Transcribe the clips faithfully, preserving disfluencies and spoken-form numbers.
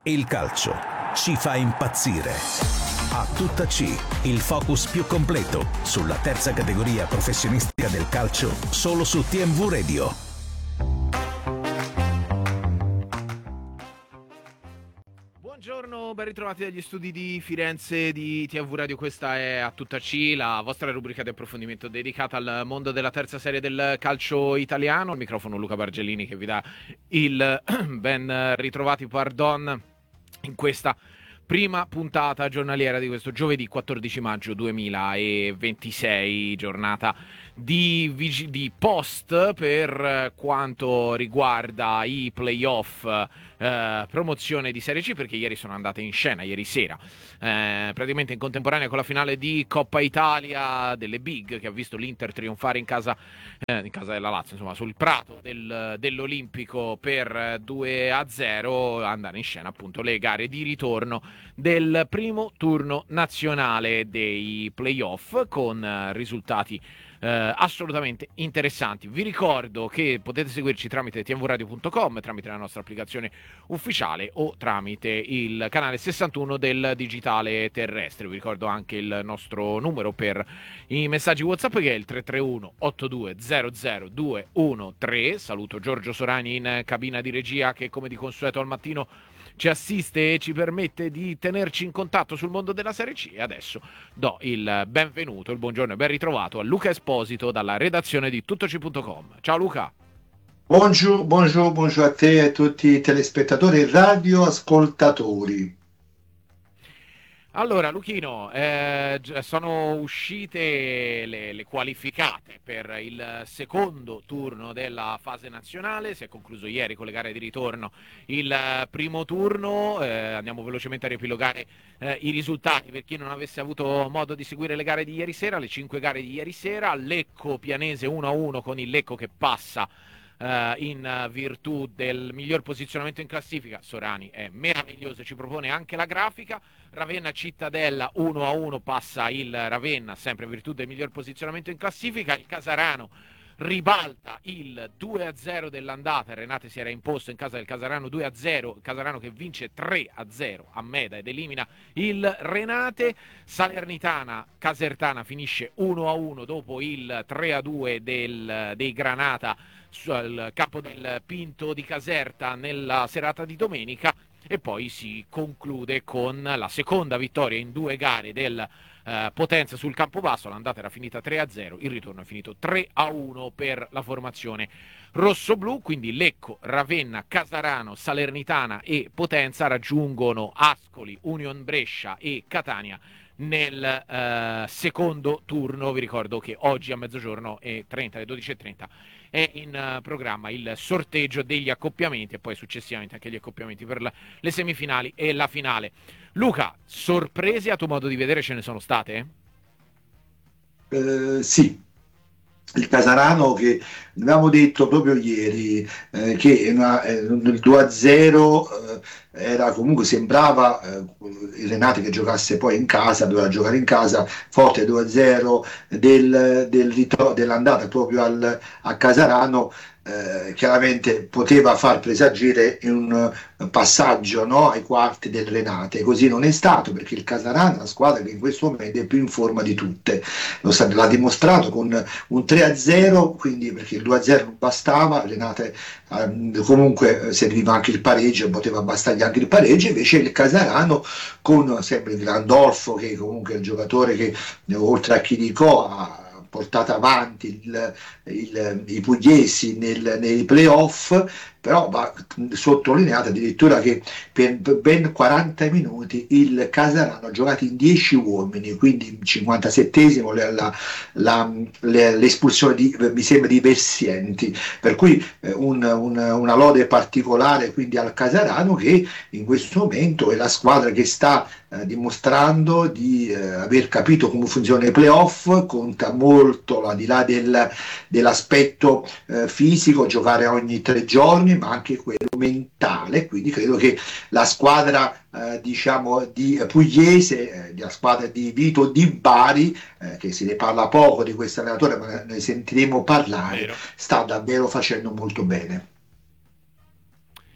Il calcio ci fa impazzire. A tutta C, il focus più completo sulla terza categoria professionistica del calcio, solo su T M V Radio. Buongiorno, ben ritrovati dagli studi di Firenze di T M V Radio. Questa è A tutta C, la vostra rubrica di approfondimento dedicata al mondo della terza serie del calcio italiano. Al microfono Luca Bargellini che vi dà il ben ritrovati pardon in questa prima puntata giornaliera di questo giovedì quattordici maggio duemilaventisei, giornata di, vig- di post per quanto riguarda i playoff eh, promozione di Serie C, perché ieri sono andate in scena, ieri sera, eh, praticamente in contemporanea con la finale di Coppa Italia delle Big, che ha visto l'Inter trionfare in casa, eh, in casa della Lazio, insomma sul prato del, dell'Olimpico per due a zero, andare in scena appunto le gare di ritorno del primo turno nazionale dei playoff con eh, risultati eh, assolutamente interessanti. Vi ricordo che potete seguirci tramite t m v radio punto com, tramite la nostra applicazione ufficiale o tramite il canale sessantuno del digitale terrestre. Vi ricordo anche il nostro numero per i messaggi WhatsApp, che è il tre tre uno otto due zero zero due uno tre. Saluto Giorgio Sorani in cabina di regia, che come di consueto al mattino ci assiste e ci permette di tenerci in contatto sul mondo della Serie C. E adesso do il benvenuto, il buongiorno e ben ritrovato a Luca Esposito dalla redazione di tuttoci punto com. Ciao Luca. Buongiorno, buongiorno, buongiorno a te e a tutti i telespettatori e radioascoltatori. Allora, Luchino, eh, sono uscite le, le qualificate per il secondo turno della fase nazionale. Si è concluso ieri con le gare di ritorno il primo turno. Eh, andiamo velocemente a riepilogare eh, i risultati per chi non avesse avuto modo di seguire le gare di ieri sera, le cinque gare di ieri sera. Lecco Pianese uno a uno, con il Lecco che passa Uh, in virtù del miglior posizionamento in classifica. Sorani è meraviglioso, ci propone anche la grafica. Ravenna Cittadella uno a uno, passa il Ravenna sempre in virtù del miglior posizionamento in classifica. Il Casarano ribalta il due a zero dell'andata, il Renate si era imposto in casa del Casarano due a zero, il Casarano che vince tre a zero a Meda ed elimina il Renate. Salernitana Casertana finisce uno a uno dopo il tre a due del, dei Granata sul campo del Pinto di Caserta nella serata di domenica, e poi si conclude con la seconda vittoria in due gare del Uh, Potenza sul Campobasso. L'andata era finita tre a zero, il ritorno è finito tre a uno per la formazione rossoblù. Quindi Lecco, Ravenna, Casarano, Salernitana e Potenza raggiungono Ascoli, Union Brescia e Catania nel uh, secondo turno. Vi ricordo che oggi a mezzogiorno e trenta, alle dodici e trenta, è in uh, programma il sorteggio degli accoppiamenti e poi successivamente anche gli accoppiamenti per la, le semifinali e la finale. Luca, sorprese a tuo modo di vedere ce ne sono state? Eh, sì, il Casarano, che avevamo detto proprio ieri eh, che una, eh, il due a zero eh, era comunque, sembrava eh, il Renate che giocasse poi in casa, doveva giocare in casa, forte due a zero del, del ritro- dell'andata proprio al, a Casarano. Eh, chiaramente poteva far presagire un passaggio, no, ai quarti del Renate. Così non è stato, perché il Casarano è una squadra che in questo momento è più in forma di tutte, lo sta, l'ha dimostrato con un tre a zero, quindi, perché il due a zero non bastava, il Renate eh, comunque serviva anche il pareggio, poteva bastargli anche il pareggio. Invece il Casarano, con sempre il Grandolfo, che comunque è il giocatore che oltre a Chirico ha portato avanti il, il, i pugliesi nel, nei playoff, però va sottolineato addirittura che per ben quaranta minuti il Casarano ha giocato in dieci uomini, quindi cinquantasettesimo la, la, la, l'espulsione di, mi sembra, di Versienti, per cui eh, un, un, una lode particolare quindi al Casarano, che in questo momento è la squadra che sta eh, dimostrando di eh, aver capito come funziona i playoff. Conta molto, al di là del, dell'aspetto eh, fisico, giocare ogni tre giorni, ma anche quello mentale. Quindi credo che la squadra eh, diciamo di Pugliese, eh, la squadra di Vito Di Bari, eh, che se ne parla poco di questo allenatore, ma ne sentiremo parlare, Vero. sta davvero facendo molto bene.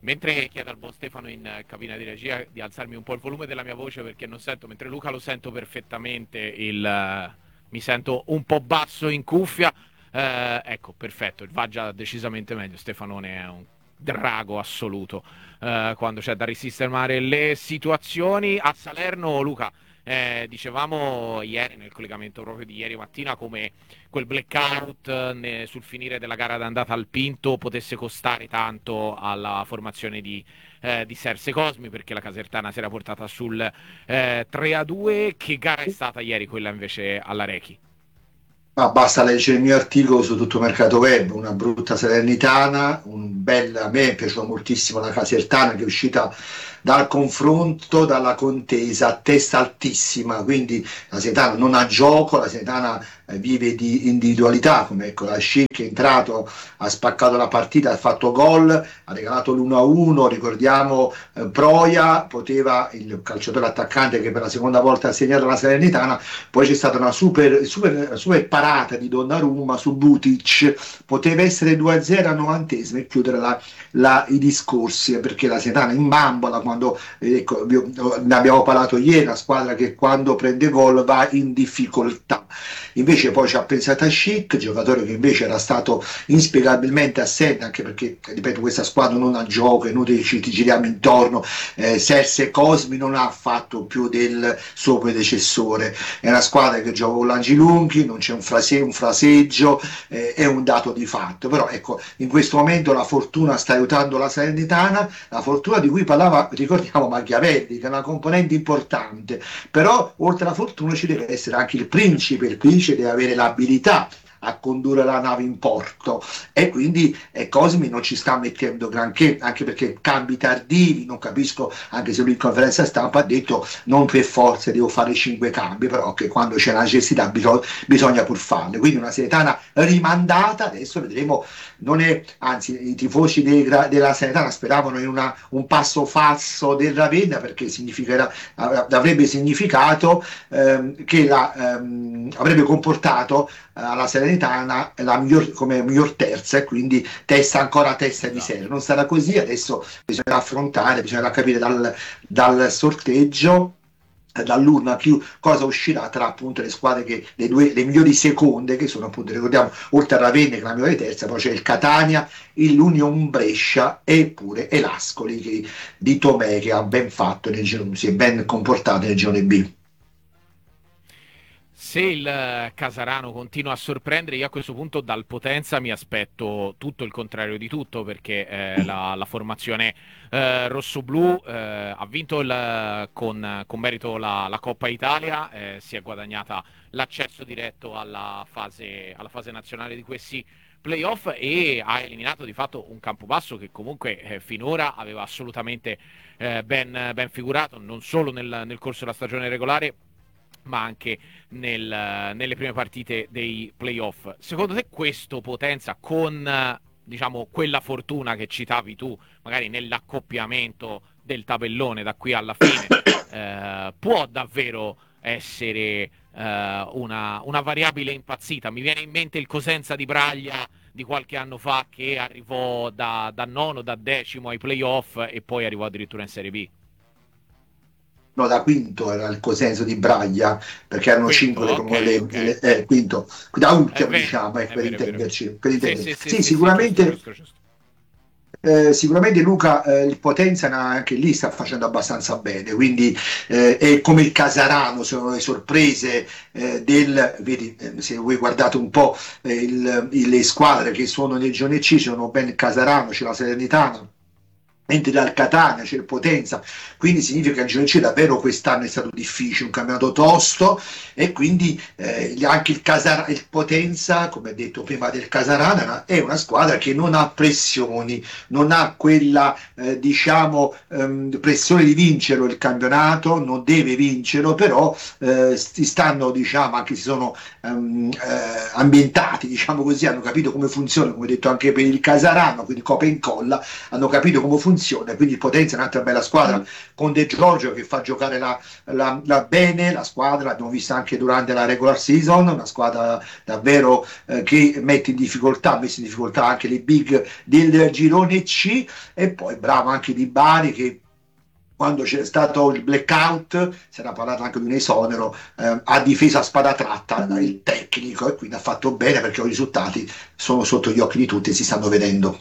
Mentre chiedo al buon Stefano in eh, cabina di regia di alzarmi un po' il volume della mia voce perché non sento, mentre Luca lo sento perfettamente, il, eh, mi sento un po' basso in cuffia. Eh, ecco, perfetto, va già decisamente meglio. Stefanone è un drago assoluto eh, quando c'è da risistemare le situazioni. A Salerno, Luca, eh, dicevamo ieri nel collegamento proprio di ieri mattina come quel blackout eh, ne- sul finire della gara d'andata al Pinto potesse costare tanto alla formazione di, eh, di Serse Cosmi, perché la Casertana si era portata sul eh, tre a due. Che gara è stata ieri quella invece alla Rechi? Ma basta leggere il mio articolo su Tutto Mercato Web, una brutta Salernitana, un bel, a me è piaciuta moltissimo la Casertana che è uscita dal confronto, dalla contesa a testa altissima, quindi la Salernitana non ha gioco, la Salernitana eh, vive di individualità, come ecco la Schick che è entrato, ha spaccato la partita, ha fatto gol, ha regalato l'uno a uno, ricordiamo eh, Proia, poteva il calciatore attaccante che per la seconda volta ha segnato la Salernitana, poi c'è stata una super, super, super parata di Donnarumma su Butic, poteva essere due a zero al novantesimo e chiudere la, la, i discorsi, perché la Salernitana in bambola, quando eh, ecco, ne abbiamo parlato ieri, la squadra che quando prende gol va in difficoltà. Invece poi ci ha pensato a Schick, giocatore che invece era stato inspiegabilmente assente, anche perché, ripeto, questa squadra non ha gioco, è inutile che ci ti giriamo intorno, eh, Serse Cosmi non ha fatto più del suo predecessore, è una squadra che gioca con l'Angi lunghi, non c'è un, frase, un fraseggio, eh, è un dato di fatto, però ecco, in questo momento la fortuna sta aiutando la Salernitana, la fortuna di cui parlava, ricordiamo, Machiavelli, che è una componente importante, però oltre alla fortuna ci deve essere anche il principe, il principe deve avere l'abilità a condurre la nave in porto e quindi eh, Cosmi non ci sta mettendo granché, anche perché cambi tardivi, non capisco, anche se lui in conferenza stampa ha detto non per forza devo fare cinque cambi, però che quando c'è la necessità bisogna, bisogna pur farle, quindi una Salernitana rimandata, adesso vedremo, non è, anzi i tifosi dei, della Salernitana speravano in una, un passo falso del Ravenna perché significherà, avrebbe significato ehm, che la, ehm, avrebbe comportato alla Salernitana la miglior, come miglior terza e quindi testa ancora testa di serie. Non sarà così, adesso bisognerà affrontare, bisognerà capire dal, dal sorteggio, dall'urna più cosa uscirà tra appunto le squadre che le due le migliori seconde che sono appunto, ricordiamo, oltre a Ravenna che è la migliore terza, poi c'è il Catania, l'Union Brescia e pure Elascoli che, di Tomè che ha ben fatto nel girone, si è ben comportato nel girone B. Se il Casarano continua a sorprendere, io a questo punto dal Potenza mi aspetto tutto il contrario di tutto, perché eh, la, la formazione eh, rossoblù eh, ha vinto il, con, con merito la, la Coppa Italia, eh, si è guadagnata l'accesso diretto alla fase, alla fase nazionale di questi playoff e ha eliminato di fatto un Campobasso che comunque eh, finora aveva assolutamente eh, ben, ben figurato, non solo nel, nel corso della stagione regolare, ma anche nel, nelle prime partite dei playoff. Secondo te questo Potenza, con diciamo quella fortuna che citavi tu, magari nell'accoppiamento del tabellone da qui alla fine, eh, può davvero essere eh, una, una variabile impazzita? Mi viene in mente il Cosenza di Braglia di qualche anno fa che arrivò da, da nono, da decimo ai playoff e poi arrivò addirittura in Serie B. No, da quinto era il Cosenza di Braglia, perché erano Quinto, cinque le, ok, le, ok. le eh, quinto, da È ultimo vero, diciamo, eh, è per vero, è vero. intenderci. Per Sì, intenderci. sì, sì, Sì, sì, sì, giusto, sicuramente, giusto, giusto. eh, sicuramente Luca, eh, il Potenza anche lì sta facendo abbastanza bene, quindi eh, è come il Casarano, sono le sorprese eh, del, vedi, eh, se voi guardate un po' eh, il, il- le squadre che sono nel girone C, sono ben il Casarano, c'è la Salernitana, mentre dal Catania c'è il Potenza, quindi significa che il Girone C davvero quest'anno è stato difficile, un campionato tosto e quindi eh, anche il, Casar- il Potenza, come detto prima del Casarana, è una squadra che non ha pressioni, non ha quella eh, diciamo ehm, pressione di vincerlo il campionato, non deve vincerlo, però eh, si stanno diciamo anche si sono ehm, eh, ambientati, diciamo così, hanno capito come funziona, come detto anche per il Casarano, quindi copia e incolla, hanno capito come funziona funziona, quindi il Potenza è un'altra bella squadra con De Giorgio che fa giocare la, la, la bene la squadra, l'abbiamo vista anche durante la regular season, una squadra davvero eh, che mette in difficoltà, ha messo in difficoltà anche le big del girone C, e poi bravo anche Di Bari che quando c'è stato il blackout, si era parlato anche di un esonero, eh, ha difeso a spada tratta il tecnico, e quindi ha fatto bene perché i risultati sono sotto gli occhi di tutti e si stanno vedendo.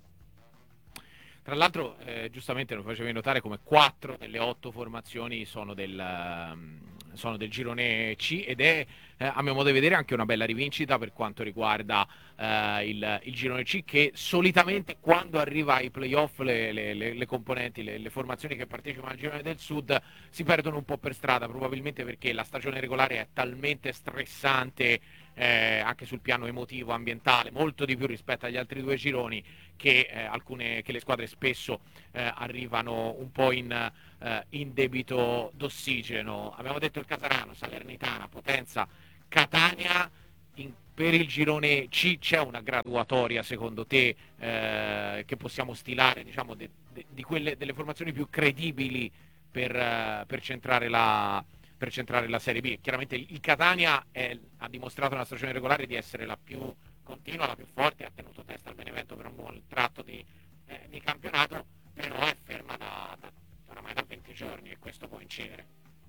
Tra l'altro, eh, giustamente lo facevi notare come quattro delle otto formazioni sono del, um, sono del girone C, ed è, eh, a mio modo di vedere, anche una bella rivincita per quanto riguarda eh, il, il girone C, che solitamente quando arriva ai playoff le, le, le, le componenti, le, le formazioni che partecipano al girone del Sud si perdono un po' per strada, probabilmente perché la stagione regolare è talmente stressante, Eh, anche sul piano emotivo, ambientale, molto di più rispetto agli altri due gironi, che, eh, alcune, che le squadre spesso eh, arrivano un po' in, eh, in debito d'ossigeno. Abbiamo detto il Casarano, Salernitana, Potenza, Catania. In, per il girone C c'è una graduatoria secondo te eh, che possiamo stilare, diciamo, de, de, di quelle, delle formazioni più credibili per, uh, per centrare la per centrare la Serie B? Chiaramente il Catania è, ha dimostrato nella stagione regolare di essere la più continua, la più forte, ha tenuto testa al Benevento per un buon tratto di, eh, di campionato, però è ferma da, da, oramai da venti giorni e questo può incidere.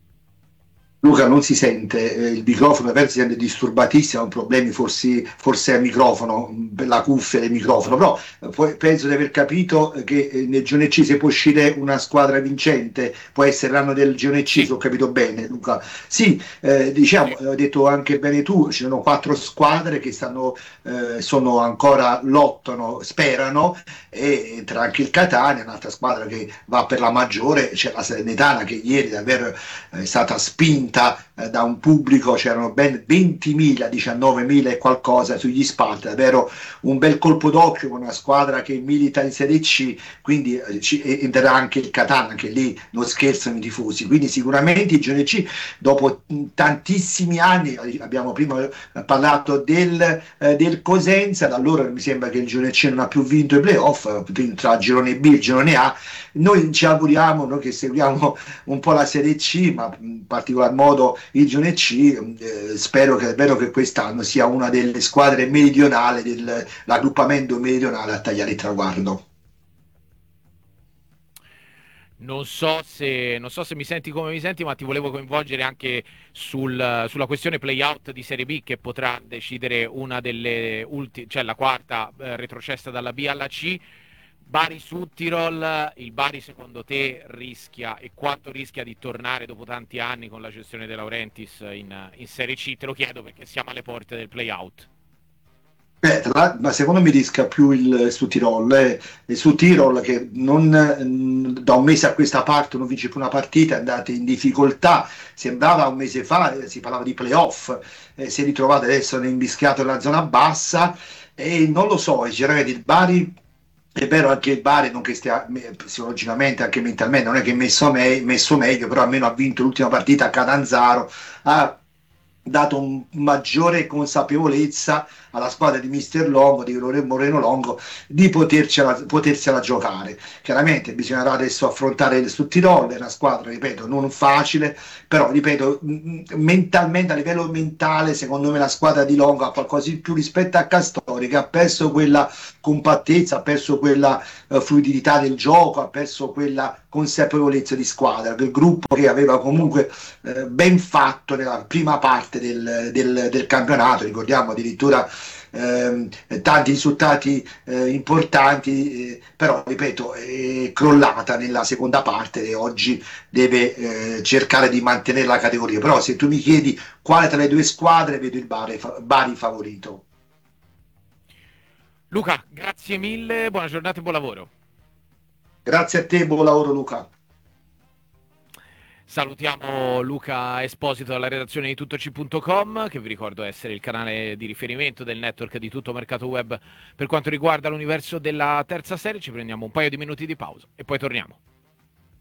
Luca, non si sente, eh, il microfono per si sente disturbatissimo, ha problemi forse, forse al microfono, per la cuffia del microfono, però eh, poi penso di aver capito che eh, nel girone C se può uscire una squadra vincente, può essere l'anno del girone C, Sì. se ho capito bene, Luca. Sì, eh, diciamo, Sì. hai detto anche bene tu, ci sono quattro squadre che stanno, eh, sono ancora lottano, sperano, e tra anche il Catania, un'altra squadra che va per la maggiore, c'è la Salernitana che ieri davvero è stata spinta da un pubblico, c'erano ben ventimila, diciannovemila e qualcosa sugli spalti, davvero un bel colpo d'occhio con una squadra che milita in Serie C, quindi eh, ci, entrerà anche il Catania, anche lì non scherzano i tifosi, quindi sicuramente il girone C dopo tantissimi anni, abbiamo prima parlato del, eh, del Cosenza, da allora mi sembra che il girone C non ha più vinto i playoff, tra il girone B e il girone A. Noi ci auguriamo, noi che seguiamo un po' la Serie C, ma in particolar modo il girone C, eh, spero che, spero che quest'anno sia una delle squadre meridionali, del, l'aggruppamento meridionale a tagliare il traguardo. Non so, se, non so se mi senti come mi senti, ma ti volevo coinvolgere anche sul, sulla questione play-out di Serie B, che potrà decidere una delle ultime, cioè la quarta eh, retrocessa dalla B alla C. Bari Südtirol, il Bari secondo te rischia, e quanto rischia di tornare dopo tanti anni con la gestione De Laurentiis in, in Serie C? Te lo chiedo perché siamo alle porte del play-out. Eh, tra, ma secondo me rischia più il Südtirol, eh. Il Südtirol che non, da un mese a questa parte non vince più una partita, è andato in difficoltà, sembrava un mese fa, eh, si parlava di playoff, eh, si è ritrovato adesso imbischiato nella zona bassa, e non lo so, sinceramente il Bari. È vero, anche il Bari, non che stia psicologicamente, anche mentalmente, non è che è messo, me- messo meglio, però almeno ha vinto l'ultima partita a Catanzaro, ha dato un maggiore consapevolezza alla squadra di mister Longo, di Moreno Longo, di potercela, potersela giocare. Chiaramente bisognerà adesso affrontare il Sud-Tirol, è una squadra, ripeto, non facile, però, ripeto, mentalmente, a livello mentale, secondo me la squadra di Longo ha qualcosa in più rispetto a Castori, che ha perso quella compattezza, ha perso quella uh, fluidità del gioco, ha perso quella consapevolezza di squadra, il gruppo che aveva comunque eh, ben fatto nella prima parte del, del, del campionato, ricordiamo addirittura eh, tanti risultati eh, importanti, eh, però ripeto è crollata nella seconda parte e oggi deve eh, cercare di mantenere la categoria. Però se tu mi chiedi quale tra le due squadre, vedo il Bari, Bari favorito. Luca, grazie mille, buona giornata e buon lavoro. Grazie a te, buon lavoro Luca. Salutiamo Luca Esposito dalla redazione di tuttoci punto com, che vi ricordo essere il canale di riferimento del network di Tutto Mercato Web per quanto riguarda l'universo della terza serie. Ci prendiamo un paio di minuti di pausa e poi torniamo.